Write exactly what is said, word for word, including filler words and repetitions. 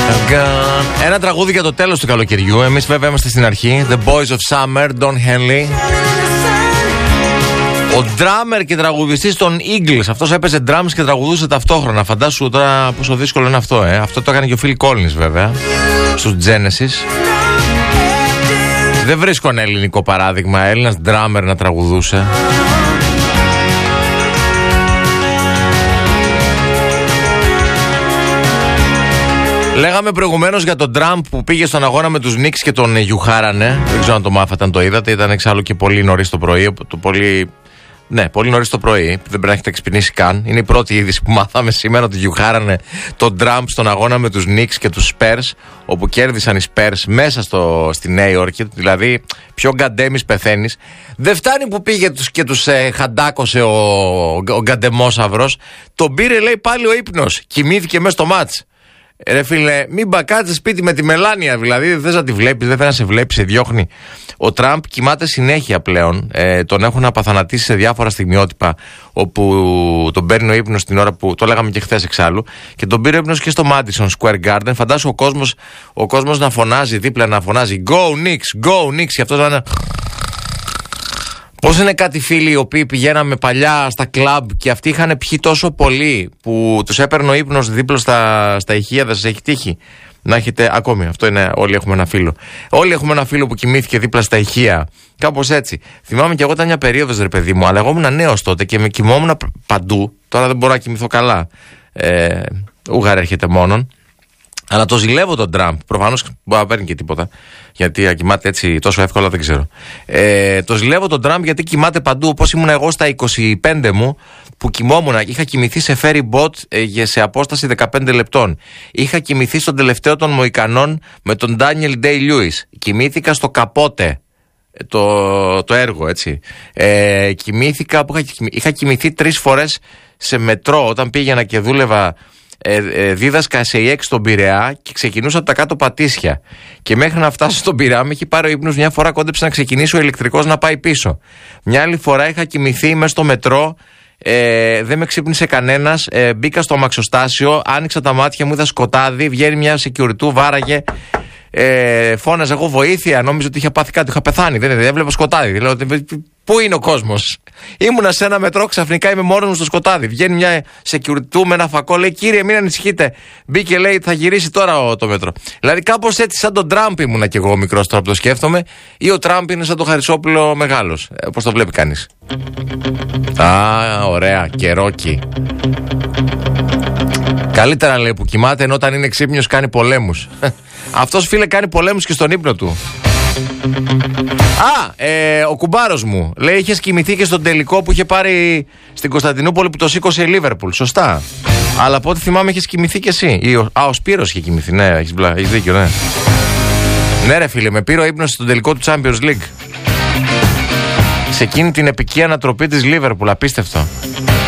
Ένα τραγούδι για το τέλος του καλοκαιριού. Εμείς βέβαια είμαστε στην αρχή. The Boys of Summer, Don Henley. Ο drummer και τραγουδιστής των Eagles. Αυτός έπαιζε drums και τραγουδούσε ταυτόχρονα. Φαντάσου τώρα πόσο δύσκολο είναι αυτό, ε. Αυτό το έκανε και ο Phil Collins βέβαια, στους Genesis. Δεν βρίσκω ένα ελληνικό παράδειγμα Έλληνας drummer να τραγουδούσε. Λέγαμε προηγουμένως για τον Τραμπ που πήγε στον αγώνα με τους Knicks και τον γιουχάρανε. Δεν ξέρω αν το μάθατε, αν το είδατε. Ήταν εξάλλου και πολύ νωρίς το πρωί. Το πολύ... Ναι, πολύ νωρίς το πρωί. Δεν πρέπει να έχετε ξυπνήσει καν. Είναι η πρώτη είδηση που μάθαμε σήμερα, ότι γιουχάρανε τον Τραμπ στον αγώνα με τους Knicks και τους Spurs, όπου κέρδισαν οι Spurs μέσα στο, στη Νέα Υόρκη. Δηλαδή, πιο γκαντέμις πεθαίνεις. Δεν φτάνει που πήγε τους, και τους ε, χαντάκωσε ο, ο γκαντεμόσαυρος. Τον πήρε, λέει, πάλι ο ύπνος. Κοιμήθηκε μέσα στο μάτς. Ρε φίλε, μην μπακάτσε σπίτι με τη Μελάνια, δηλαδή δεν θες να τη βλέπεις, δεν θες να σε βλέπεις, σε διώχνει. Ο Τραμπ κοιμάται συνέχεια πλέον. Ε, τον έχουν απαθανατήσει σε διάφορα στιγμιότυπα όπου τον παίρνει ο ύπνος την ώρα που. Το λέγαμε και χθες εξάλλου. Και τον πήρε ο ύπνος και στο Madison Square Garden. Φαντάσου ο κόσμος, ο κόσμος να φωνάζει δίπλα, να φωνάζει Go Knicks, Go Knicks. Και αυτό να είναι. Πώς είναι κάτι φίλοι οι οποίοι πηγαίναμε παλιά στα κλαμπ και αυτοί είχαν πιει τόσο πολύ που τους έπαιρνε ο ύπνος δίπλα στα, στα ηχεία, δεν σας έχει τύχει να έχετε ακόμη? Αυτό είναι, όλοι έχουμε ένα φίλο. Όλοι έχουμε ένα φίλο που κοιμήθηκε δίπλα στα ηχεία. Κάπως έτσι. Θυμάμαι και εγώ ήταν μια περίοδος, ρε παιδί μου, αλλά εγώ ήμουν νέος τότε και με κοιμόμουν παντού. Τώρα δεν μπορώ να κοιμηθώ καλά. Ε, Ούγαρ έρχεται μόνον. Αλλά το ζηλεύω τον Τραμπ. Προφανώς μπορεί να παίρνει και τίποτα. Γιατί κοιμάται έτσι τόσο εύκολα, δεν ξέρω. Ε, το ζηλεύω τον Τραμπ γιατί κοιμάται παντού. Όπως ήμουν εγώ στα είκοσι πέντε μου, που κοιμόμουν. Είχα κοιμηθεί σε ferry boat ε, σε απόσταση δεκαπέντε λεπτών. Είχα κοιμηθεί στον τελευταίο των Μοϊκανών με τον Daniel Day-Lewis. Κοιμήθηκα στο Καπότε. Το, το έργο, έτσι. Ε, κοιμήθηκα, που είχα, είχα κοιμηθεί τρεις φορές σε μετρό όταν πήγαινα και δούλευα. Ε, ε, δίδασκα σε ι εξ στον Πειραιά και ξεκινούσα από τα κάτω Πατήσια. Και μέχρι να φτάσω στον Πειραιά με έχει πάρει ο ύπνος. Μια φορά κόντεψε να ξεκινήσει ο ηλεκτρικός να πάει πίσω. Μια άλλη φορά είχα κοιμηθεί μέσα στο μετρό. Ε, δεν με ξύπνησε κανένας. Ε, μπήκα στο αμαξοστάσιο, άνοιξα τα μάτια μου, είδα σκοτάδι. Βγαίνει μια security, βάραγε. Ε, φώναζα εγώ βοήθεια. Νόμιζα ότι είχα πάθει κάτι, είχα πεθάνει. Δεν, δεν έβλεπα σκοτάδι. Λέω, πού είναι ο κόσμος? Ήμουνα σε ένα μετρό, ξαφνικά είμαι μόνος μου στο σκοτάδι. Βγαίνει μια security με ένα φακό, λέει κύριε, μην ανησυχείτε. Μπήκε, λέει, θα γυρίσει τώρα το μέτρο. Δηλαδή κάπως έτσι, σαν τον Τραμπ ήμουνα κι εγώ μικρός τώρα που το σκέφτομαι, ή ο Τραμπ είναι σαν τον Χαρισόπουλο μεγάλος. Ε, πώς το βλέπει κανείς? Α, ωραία, καιρόκι. Καλύτερα λέει που κοιμάται, ενώ όταν είναι ξύπνιος κάνει πολέμους. Αυτός, φίλε, κάνει πολέμους και στον ύπνο του. Α, ε, ο κουμπάρος μου λέει είχε κοιμηθεί και στον τελικό που είχε πάρει στην Κωνσταντινούπολη που το σήκωσε η Λίβερπουλ. Σωστά. Αλλά από ό,τι θυμάμαι είχες κοιμηθεί κι εσύ. Ή ο, α, ο Σπύρος είχε κοιμηθεί. Ναι, έχεις, έχεις δίκιο, ναι. Ναι, ρε φίλε, με πήρε ο ύπνος στον τελικό του Champions League. Σε εκείνη την επική ανατροπή της Λίβερπουλ. Απίστευτο.